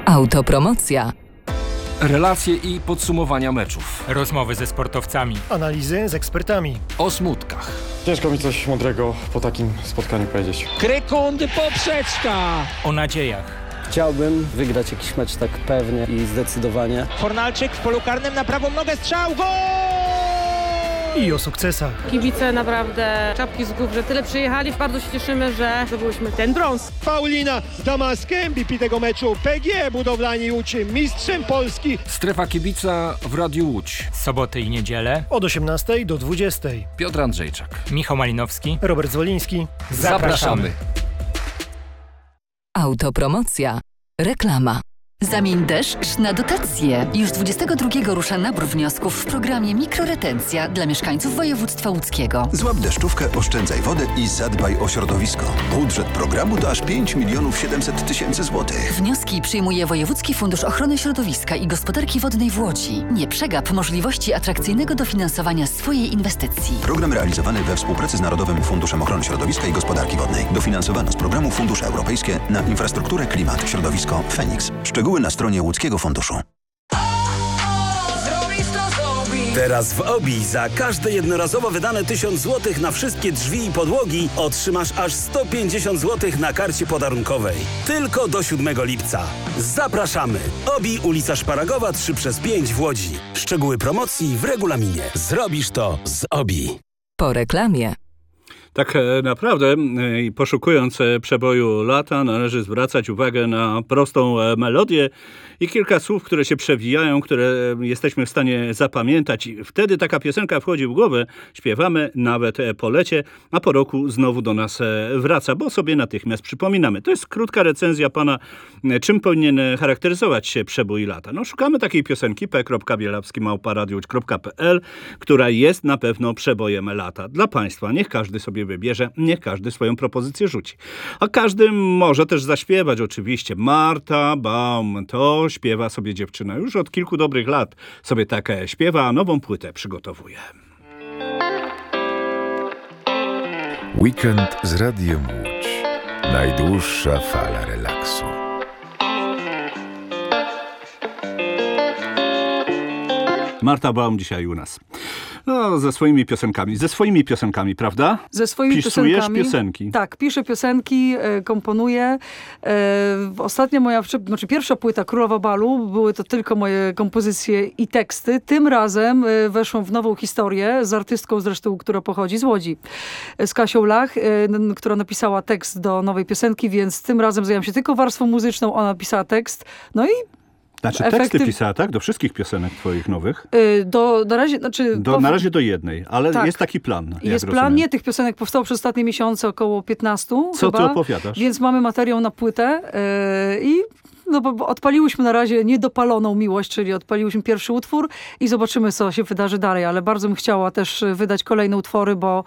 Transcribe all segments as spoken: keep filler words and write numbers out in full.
Autopromocja. Relacje i podsumowania meczów. Rozmowy ze sportowcami. Analizy z ekspertami. O smutkach. Ciężko mi coś mądrego po takim spotkaniu powiedzieć. Krykundy poprzeczka. O nadziejach. Chciałbym wygrać jakiś mecz tak pewnie i zdecydowanie. Fornalczyk w polu karnym na prawą nogę, strzał, gol! I o sukcesach. Kibice naprawdę czapki z głów, że tyle przyjechali. Bardzo się cieszymy, że zdobyliśmy ten brąz. Paulina Damaska, M V P tego meczu. P G Budowlani Łódź, mistrzem Polski. Strefa kibica w Radiu Łódź. Soboty i niedzielę. Od osiemnastej do dwudziestej. Piotr Andrzejczak. Michał Malinowski. Robert Zwoliński. Zapraszamy. Autopromocja. Reklama. Zamień deszcz na dotacje. Już dwudziestego drugiego rusza nabór wniosków w programie Mikroretencja dla mieszkańców województwa łódzkiego. Złap deszczówkę, oszczędzaj wodę i zadbaj o środowisko. Budżet programu to aż pięć milionów siedemset tysięcy złotych. Wnioski przyjmuje Wojewódzki Fundusz Ochrony Środowiska i Gospodarki Wodnej w Łodzi. Nie przegap możliwości atrakcyjnego dofinansowania swojej inwestycji. Program realizowany we współpracy z Narodowym Funduszem Ochrony Środowiska i Gospodarki Wodnej. Dofinansowano z programu Fundusze Europejskie na infrastrukturę, klimat, środowisko, Feniks. Szczegóły na stronie Łódzkiego Funduszu. Teraz w Obi za każde jednorazowo wydane tysiąc złotych na wszystkie drzwi i podłogi otrzymasz aż sto pięćdziesiąt złotych na karcie podarunkowej. Tylko do siódmego lipca. Zapraszamy! Obi, ulica Szparagowa trzy przez pięć w Łodzi. Szczegóły promocji w regulaminie. Zrobisz to z Obi. Po reklamie. Tak naprawdę, poszukując przeboju lata, należy zwracać uwagę na prostą melodię i kilka słów, które się przewijają, które jesteśmy w stanie zapamiętać. I wtedy taka piosenka wchodzi w głowę, śpiewamy nawet po lecie, a po roku znowu do nas wraca, bo sobie natychmiast przypominamy. To jest krótka recenzja pana, czym powinien charakteryzować się przebój lata. No, szukamy takiej piosenki p kropka bielawski małpa radio łódź kropka p l, która jest na pewno przebojem lata. Dla państwa, niech każdy sobie wybierze, niech każdy swoją propozycję rzuci. A każdy może też zaśpiewać oczywiście. Marta Baum, to śpiewa sobie dziewczyna. Już od kilku dobrych lat sobie tak śpiewa, a nową płytę przygotowuje. Weekend z Radiem Łódź. Najdłuższa fala relaksu. Marta Baum dzisiaj u nas. No, ze swoimi piosenkami. Ze swoimi piosenkami, prawda? Ze swoimi Pisujesz piosenkami. piosenki. Tak, piszę piosenki, e, komponuję. E, ostatnia moja, znaczy pierwsza płyta Królowa Balu, były to tylko moje kompozycje i teksty. Tym razem e, weszłam w nową historię z artystką zresztą, która pochodzi z Łodzi. Z Kasią Lach, e, n, która napisała tekst do nowej piosenki, więc tym razem zajęłam się tylko warstwą muzyczną, ona napisała tekst. No i Znaczy efekty... teksty pisała, tak? Do wszystkich piosenek twoich nowych? E, do, na razie, znaczy... Do, na razie do jednej, ale tak. jest taki plan. Jak Jest rozumiem. plan, nie, tych piosenek powstało przez ostatnie miesiące, około piętnastu. Co chyba, ty opowiadasz? Więc mamy materiał na płytę yy, i no, bo odpaliłyśmy na razie niedopaloną miłość, czyli odpaliłyśmy pierwszy utwór i zobaczymy, co się wydarzy dalej, ale bardzo bym chciała też wydać kolejne utwory, bo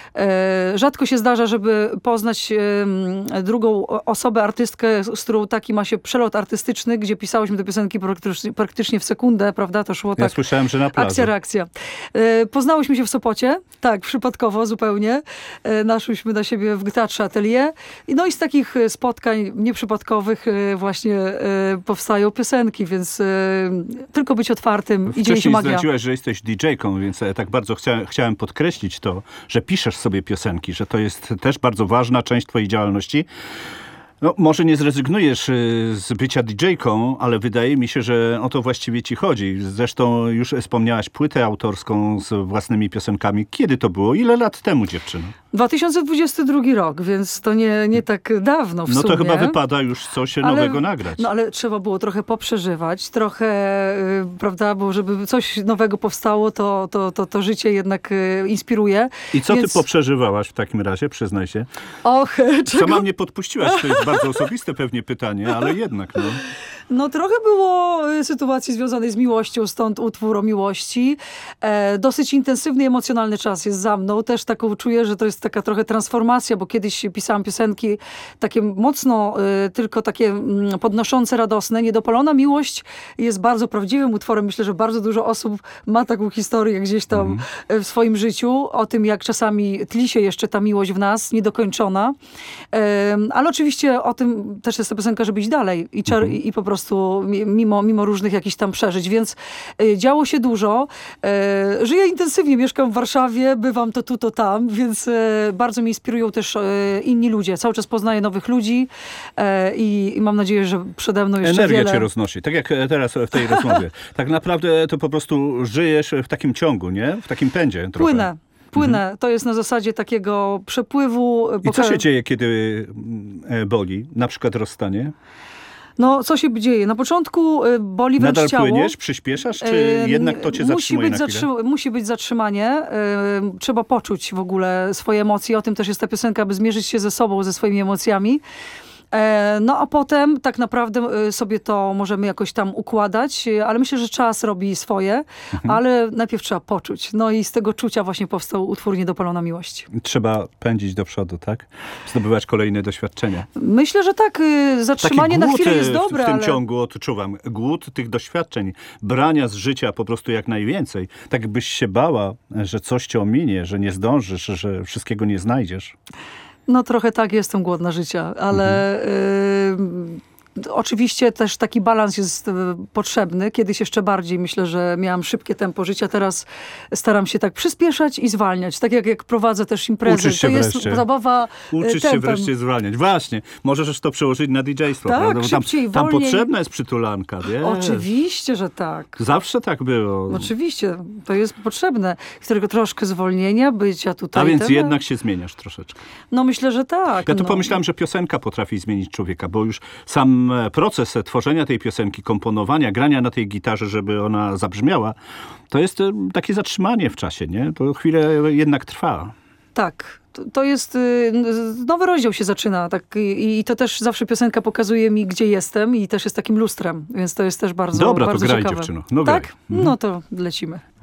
e, rzadko się zdarza, żeby poznać e, drugą osobę, artystkę, z którą taki ma się przelot artystyczny, gdzie pisałyśmy te piosenki praktycznie, praktycznie w sekundę, prawda? To szło ja tak. Słyszałem, że na plaży. Akcja, reakcja. E, poznałyśmy się w Sopocie, tak, przypadkowo zupełnie. E, naszłyśmy na siebie w Teatrze Atelier. I no i z takich spotkań nieprzypadkowych e, właśnie powstają piosenki, więc y, tylko być otwartym i dzieje się magia. Wcześniej zdradziłaś, że jesteś didżejką, więc tak bardzo chcia, chciałem podkreślić to, że piszesz sobie piosenki, że to jest też bardzo ważna część twojej działalności. No, może nie zrezygnujesz z bycia didżejką, ale wydaje mi się, że o to właściwie ci chodzi. Zresztą już wspomniałaś płytę autorską z własnymi piosenkami. Kiedy to było? Ile lat temu, dziewczyno? dwa tysiące dwudziesty drugi rok, więc to nie, nie tak dawno w no sumie. No to chyba wypada już coś ale, nowego nagrać. No ale trzeba było trochę poprzeżywać, trochę, yy, prawda, bo żeby coś nowego powstało, to, to, to, to życie jednak yy, inspiruje. I co więc... ty poprzeżywałaś w takim razie, przyznaj się? Och, czego? Co mam nie podpuściłaś? To jest bardzo osobiste pewnie pytanie, ale jednak no. No trochę było sytuacji związanej z miłością, stąd utwór o miłości. E, dosyć intensywny, emocjonalny czas jest za mną. Też taką czuję, że to jest taka trochę transformacja, bo kiedyś pisałam piosenki takie mocno, y, tylko takie mm, podnoszące, radosne. Niedopalona miłość jest bardzo prawdziwym utworem. Myślę, że bardzo dużo osób ma taką historię gdzieś tam mm. w swoim życiu. O tym, jak czasami tli się jeszcze ta miłość w nas, niedokończona. E, ale oczywiście o tym też jest ta piosenka, żeby iść dalej i, czar- mm. i po prostu prostu mimo, mimo różnych jakichś tam przeżyć, więc y, działo się dużo. Y, żyję intensywnie, mieszkam w Warszawie, bywam to tu, to tam, więc y, bardzo mnie inspirują też y, inni ludzie. Cały czas poznaję nowych ludzi y, i, i mam nadzieję, że przede mną jeszcze Energia wiele... cię roznosi, tak jak teraz w tej rozmowie. Tak naprawdę to po prostu żyjesz w takim ciągu, nie? W takim pędzie trochę. Płynę. Płynę. Mhm. To jest na zasadzie takiego przepływu. I co się dzieje, kiedy boli? Na przykład rozstanie? No, co się dzieje? Na początku boli wręcz Nadal ciało. płyniesz, przyspieszasz, czy yy, jednak to cię musi zatrzymuje być na chwilę? Zatrzym- musi być zatrzymanie. Yy, trzeba poczuć w ogóle swoje emocje. O tym też jest ta piosenka, aby zmierzyć się ze sobą, ze swoimi emocjami. No a potem tak naprawdę sobie to możemy jakoś tam układać, ale myślę, że czas robi swoje, mhm. ale najpierw trzeba poczuć. No i z tego czucia właśnie powstał utwór Niedopalona miłość. Trzeba pędzić do przodu, tak? Zdobywać kolejne doświadczenia. Myślę, że tak. Zatrzymanie na chwilę jest dobre, w tym ale... ciągu odczuwam. Głód tych doświadczeń, brania z życia po prostu jak najwięcej. Tak byś się bała, że coś cię ominie, że nie zdążysz, że wszystkiego nie znajdziesz. No trochę tak, jestem głodna życia, ale mhm. y, oczywiście też taki balans jest y, potrzebny. Kiedyś jeszcze bardziej myślę, że miałam szybkie tempo życia, teraz staram się tak przyspieszać i zwalniać. Tak jak, jak prowadzę też imprezy. Uczysz się to wreszcie. jest zabawa Uczysz tempem. się wreszcie zwalniać. Właśnie. Możesz to przełożyć na didżejstwo, tak, prawda? Bo szybciej, tam, tam wolniej. potrzebna jest przytulanka, wiesz? Oczywiście, że tak. Zawsze tak było. Oczywiście, to jest potrzebne. Którego troszkę zwolnienia, bycia tutaj. A więc ten... jednak się zmieniasz troszeczkę. No myślę, że tak. Ja tu no. pomyślałem, że piosenka potrafi zmienić człowieka, bo już sam proces tworzenia tej piosenki, komponowania, grania na tej gitarze, żeby ona zabrzmiała, to jest takie zatrzymanie w czasie, nie? To chwilę jednak trwa. Tak. To jest, nowy rozdział się zaczyna tak, i, i to też zawsze piosenka pokazuje mi, gdzie jestem i też jest takim lustrem, więc to jest też bardzo, Dobra, bardzo to graj, ciekawe. dziewczyno. No tak? graj. Mhm. No to lecimy.